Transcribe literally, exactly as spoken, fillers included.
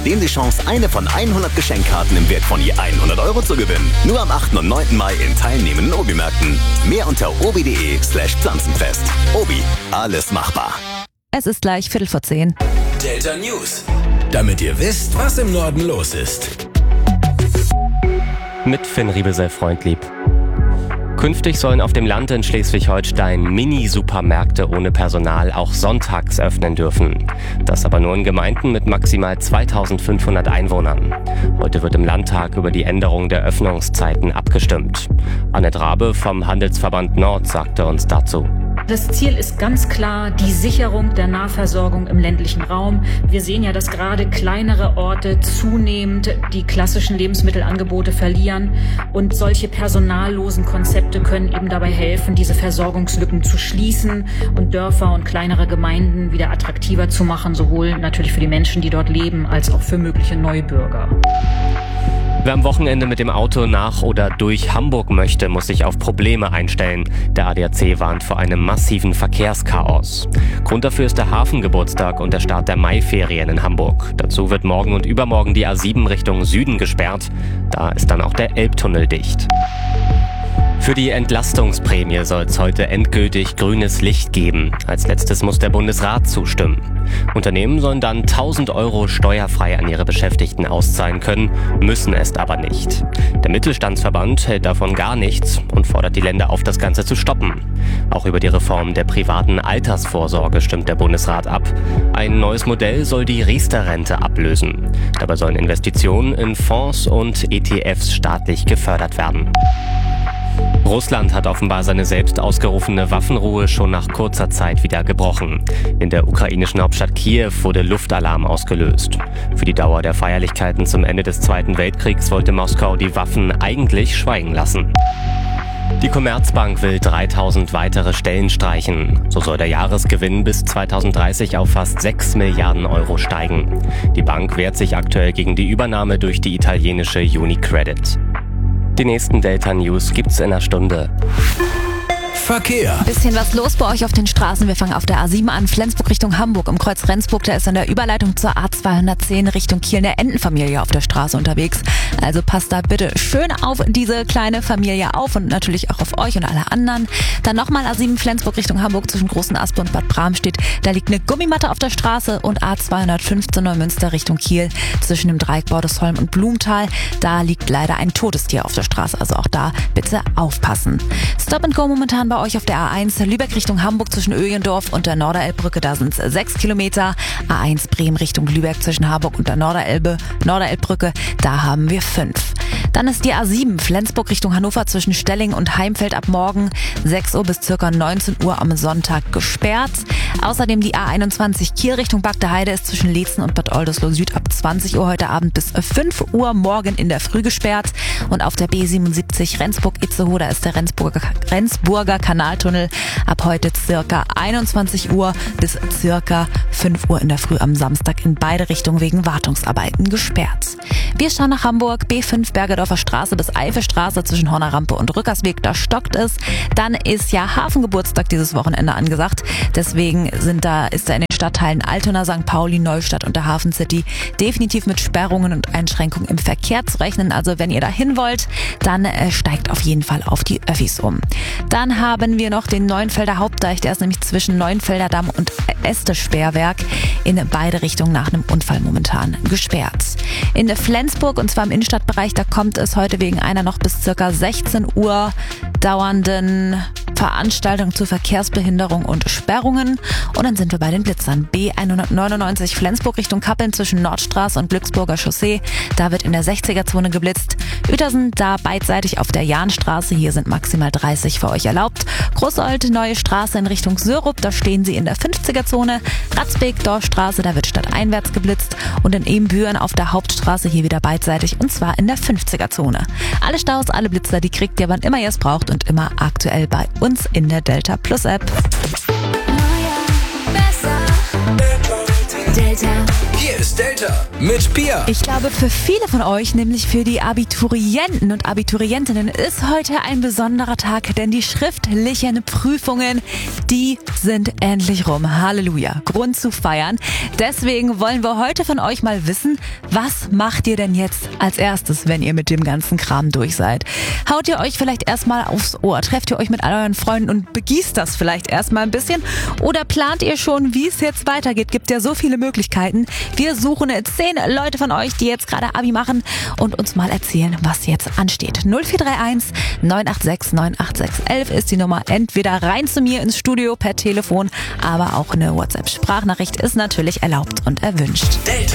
Denen die Chance, eine von hundert Geschenkkarten im Wert von je hundert Euro zu gewinnen. Nur am achten und neunten Mai in teilnehmenden Obi-Märkten. Mehr unter obi.de slash Pflanzenfest. Obi, alles machbar. Es ist gleich Viertel vor zehn. Delta News. Damit ihr wisst, was im Norden los ist. Mit Finn Riebesell Freundlieb. Künftig sollen auf dem Land in Schleswig-Holstein Mini-Supermärkte ohne Personal auch sonntags öffnen dürfen. Das aber nur in Gemeinden mit maximal zweitausendfünfhundert Einwohnern. Heute wird im Landtag über die Änderung der Öffnungszeiten abgestimmt. Annette Rabe vom Handelsverband Nord sagte uns dazu. Das Ziel ist ganz klar die Sicherung der Nahversorgung im ländlichen Raum. Wir sehen ja, dass gerade kleinere Orte zunehmend die klassischen Lebensmittelangebote verlieren. Und solche personallosen Konzepte können eben dabei helfen, diese Versorgungslücken zu schließen und Dörfer und kleinere Gemeinden wieder attraktiver zu machen, sowohl natürlich für die Menschen, die dort leben, als auch für mögliche Neubürger. Wer am Wochenende mit dem Auto nach oder durch Hamburg möchte, muss sich auf Probleme einstellen. Der A D A C warnt vor einem massiven Verkehrschaos. Grund dafür ist der Hafengeburtstag und der Start der Maiferien in Hamburg. Dazu wird morgen und übermorgen die A sieben Richtung Süden gesperrt. Da ist dann auch der Elbtunnel dicht. Für die Entlastungsprämie soll es heute endgültig grünes Licht geben. Als letztes muss der Bundesrat zustimmen. Unternehmen sollen dann tausend Euro steuerfrei an ihre Beschäftigten auszahlen können, müssen es aber nicht. Der Mittelstandsverband hält davon gar nichts und fordert die Länder auf, das Ganze zu stoppen. Auch über die Reform der privaten Altersvorsorge stimmt der Bundesrat ab. Ein neues Modell soll die Riester-Rente ablösen. Dabei sollen Investitionen in Fonds und E T Fs staatlich gefördert werden. Russland hat offenbar seine selbst ausgerufene Waffenruhe schon nach kurzer Zeit wieder gebrochen. In der ukrainischen Hauptstadt Kiew wurde Luftalarm ausgelöst. Für die Dauer der Feierlichkeiten zum Ende des Zweiten Weltkriegs wollte Moskau die Waffen eigentlich schweigen lassen. Die Commerzbank will dreitausend weitere Stellen streichen. So soll der Jahresgewinn bis zweitausenddreißig auf fast sechs Milliarden Euro steigen. Die Bank wehrt sich aktuell gegen die Übernahme durch die italienische UniCredit. Die nächsten Delta News gibt's in einer Stunde. Verkehr. Bisschen was los bei euch auf den Straßen. Wir fangen auf der A sieben an, Flensburg Richtung Hamburg. Im Kreuz Rendsburg, da ist an der Überleitung zur A zweihundertzehn Richtung Kiel eine Entenfamilie auf der Straße unterwegs. Also passt da bitte schön auf diese kleine Familie auf und natürlich auch auf euch und alle anderen. Dann nochmal A sieben Flensburg Richtung Hamburg zwischen Großen Aspe und Bad Bramstedt. Da liegt eine Gummimatte auf der Straße und A zweihundertfünfzehn Neumünster Richtung Kiel zwischen dem Dreieck Bordesholm und Blumenthal. Da liegt leider ein totes Tier auf der Straße. Also auch da bitte aufpassen. Stop and Go momentan bei euch auf der A eins Lübeck Richtung Hamburg zwischen Öhlendorf und der Norderelbbrücke, da sind es sechs Kilometer. A eins Bremen Richtung Lübeck zwischen Harburg und der Norderelbe, Norderelbbrücke, da haben wir fünf. Dann ist die A sieben Flensburg Richtung Hannover zwischen Stelling und Heimfeld ab morgen sechs Uhr bis ca. neunzehn Uhr am Sonntag gesperrt. Außerdem die A einundzwanzig Kiel Richtung Bagdeheide ist zwischen Leetzen und Bad Oldesloe Süd ab zwanzig Uhr heute Abend bis fünf Uhr morgen in der Früh gesperrt. Und auf der B siebenundsiebzig Rendsburg-Itzehoe, da ist der Rendsburger, Rendsburger Kanaltunnel ab heute circa einundzwanzig Uhr bis circa fünf Uhr in der Früh am Samstag in beide Richtungen wegen Wartungsarbeiten gesperrt. Wir schauen nach Hamburg, B fünf Bergedorfer Straße bis Eifelstraße zwischen Horner Rampe und Rückersweg, da stockt es. Dann ist ja Hafengeburtstag dieses Wochenende angesagt. Deswegen sind da, ist da in den Stadtteilen Altona, Sankt Pauli, Neustadt und der Hafen City definitiv mit Sperrungen und Einschränkungen im Verkehr zu rechnen. Also wenn ihr da hin wollt, dann äh, steigt auf jeden Fall auf die Öffis um. Dann haben wir noch den Neuenfelder Hauptdeich, der ist nämlich zwischen Neuenfelder Damm und Este-Sperrwerk in beide Richtungen nach einem Unfall momentan gesperrt. In Flensburg, und zwar im Innenstadtbereich, da kommt es heute wegen einer noch bis circa sechzehn Uhr dauernden Veranstaltung zur Verkehrsbehinderung und Sperrungen. Und dann sind wir bei den Blitzern. B hundertneunundneunzig Flensburg Richtung Kappeln zwischen Nordstraße und Glücksburger Chaussee. Da wird in der sechziger-Zone geblitzt. Uetersen da beidseitig auf der Jahnstraße. Hier sind maximal dreißig für euch erlaubt. Großold, Neue Straße in Richtung Sörup. Da stehen sie in der fünfziger-Zone. Ratzbeek, Dorfstraße, da wird stadteinwärts geblitzt. Und in Ebenbüren auf der Hauptstraße hier wieder beidseitig. Und zwar in der fünfziger-Zone. Alle Staus, alle Blitzer, die kriegt ihr, wann immer ihr es braucht und immer aktuell bei uns in der Delta Plus App. Neuer, besser, Delta. Hier ist Delta mit Pia. Ich glaube, für viele von euch, nämlich für die Abiturienten und Abiturientinnen, ist heute ein besonderer Tag, denn die schriftlichen Prüfungen, die sind endlich rum. Halleluja. Grund zu feiern. Deswegen wollen wir heute von euch mal wissen, was macht ihr denn jetzt als erstes, wenn ihr mit dem ganzen Kram durch seid? Haut ihr euch vielleicht erstmal aufs Ohr? Trefft ihr euch mit all euren Freunden und begießt das vielleicht erstmal ein bisschen? Oder plant ihr schon, wie es jetzt weitergeht? Gibt ja so viele Möglichkeiten. Wir suchen zehn Leute von euch, die jetzt gerade Abi machen und uns mal erzählen, was jetzt ansteht. null vier drei eins neun acht sechs neun acht sechs eins eins ist die Nummer. Entweder rein zu mir ins Studio per Telefon, aber auch eine WhatsApp-Sprachnachricht ist natürlich erlaubt und erwünscht. Delta.